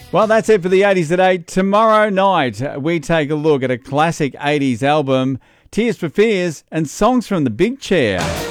Well, that's it for the 80s today. Tomorrow night, we take a look at a classic 80s album, Tears for Fears, and songs from The Big Chair.